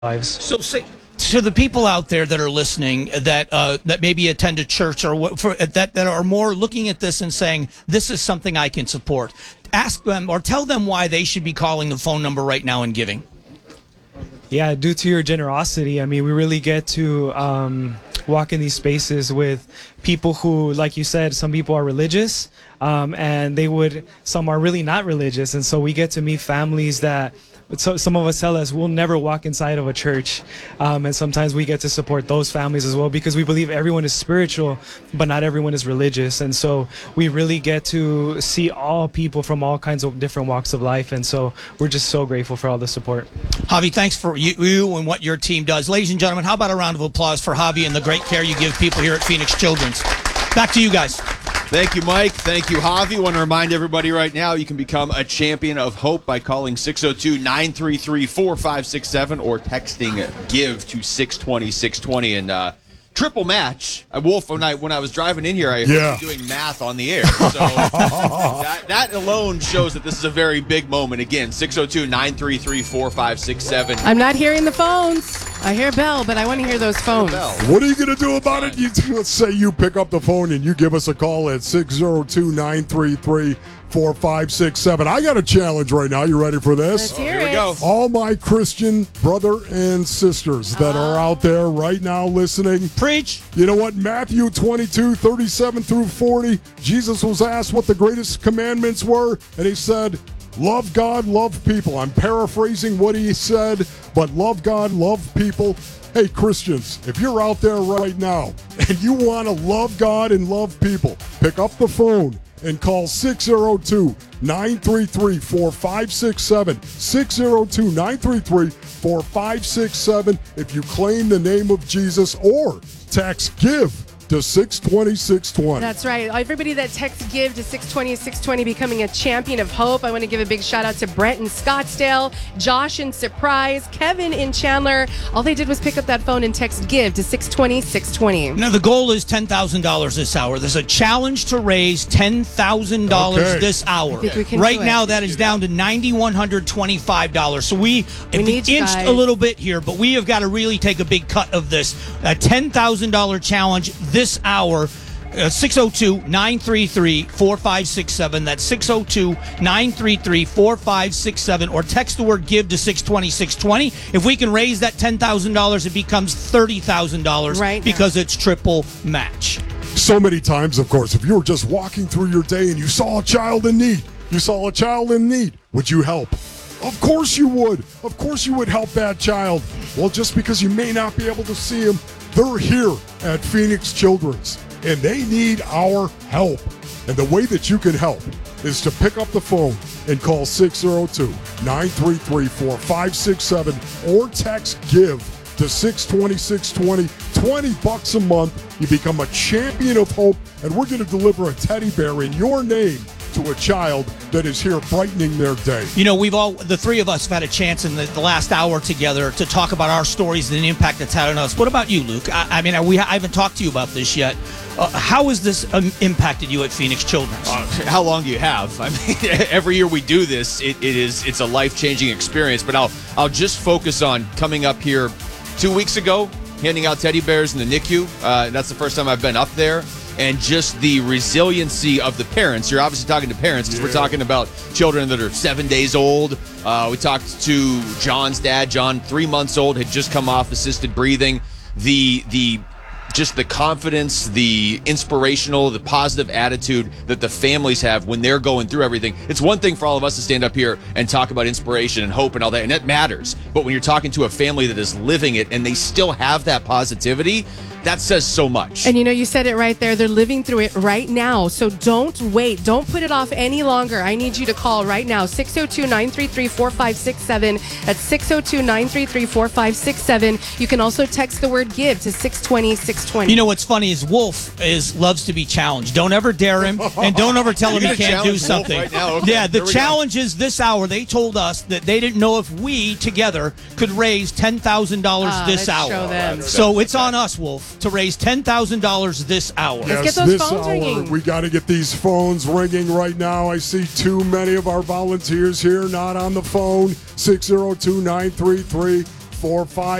lives. So say to the people out there that are listening that maybe attend a church or that are more looking at this and saying this is something I can support. Ask them or tell them why they should be calling the phone number right now and giving. Yeah, due to your generosity, I mean, we really get to walk in these spaces with people who, like you said, some people are religious, and some are really not religious, and so we get to meet families that. So some of us tell us we'll never walk inside of a church, and sometimes we get to support those families as well because we believe everyone is spiritual, but not everyone is religious, and so we really get to see all people from all kinds of different walks of life, and so we're just so grateful for all the support. Javi, thanks for you and what your team does. Ladies and gentlemen, how about a round of applause for Javi and the great care you give people here at Phoenix Children's. Back to you guys. Thank you, Mike. Thank you, Javi. I want to remind everybody right now you can become a champion of hope by calling 602-933-4567 or texting GIVE to 620-620. And triple match. Wolf, when I was driving in here, I heard you doing math on the air. So that alone shows that this is a very big moment. Again, 602-933-4567. I'm not hearing the phones. I hear Bell, but I want to hear those phones. What are you going to do about it? Let's say you pick up the phone and you give us a call at 602-933-4567. I got a challenge right now. You ready for this? Let's hear Here we it. go. All my Christian brother and sisters that are out there right now listening. Preach. You know what? Matthew 22:37 through 40, Jesus was asked what the greatest commandments were, and he said, love God, love people. I'm paraphrasing what he said, but love God, love people. Hey, Christians, if you're out there right now and you want to love God and love people, pick up the phone and call 602-933-4567. 602-933-4567 if you claim the name of Jesus, or text GIVE to 620-620. That's right. Everybody that texts GIVE to 620-620 becoming a champion of hope. I want to give a big shout out to Brent in Scottsdale, Josh in Surprise, Kevin in Chandler. All they did was pick up that phone and text GIVE to 620-620. Now, the goal is $10,000 this hour. There's a challenge to raise $10,000 this hour. I think we can right do it. now, that is down to $9,125. So we need you inched guys. a little bit here, but we have got to really take a big cut of this. A $10,000 challenge this hour. 602-933-4567. That's 602-933-4567. Or text the word GIVE to 620-620. If we can raise that $10,000, it becomes $30,000 Right because it's triple match. So many times, of course, if you were just walking through your day and you saw a child in need, would you help? Of course you would. Of course you would help that child. Well, just because you may not be able to see him, they're here at Phoenix Children's, and they need our help. And the way that you can help is to pick up the phone and call 602-933-4567 or text GIVE to 620-620. $20 a month. You become a champion of hope, and we're going to deliver a teddy bear in your name to a child that is here brightening their day. You know, the three of us have had a chance in the last hour together to talk about our stories and the impact it's had on us. What about you, Luke? I haven't talked to you about this yet. How has this impacted you at Phoenix Children's? How long do you have? I mean, every year we do this, it's a life-changing experience. But I'll just focus on coming up here 2 weeks ago, handing out teddy bears in the NICU. That's the first time I've been up there. And just the resiliency of the parents. You're obviously talking to parents because we're talking about children that are 7 days old. We talked to John's dad. John, 3 months old, had just come off assisted breathing. Just the confidence, the inspirational, the positive attitude that the families have when they're going through everything. It's one thing for all of us to stand up here and talk about inspiration and hope and all that, and that matters. But when you're talking to a family that is living it and they still have that positivity, that says so much. And you said it right there. They're living through it right now. So don't wait. Don't put it off any longer. I need you to call right now. 602-933-4567. That's 602-933-4567. You can also text the word GIVE to 620-620. You know what's funny is Wolf loves to be challenged. Don't ever dare him, and don't ever tell him he can't do something. Right now? Okay, yeah, the challenge is this hour. They told us that they didn't know if we together could raise $10,000 this hour. Show them. So it's on us, Wolf, to raise $10,000 this hour. Let's get those this phones hour, ringing. we got to get these phones ringing right now. I see too many of our volunteers here not on the phone. 602-933 445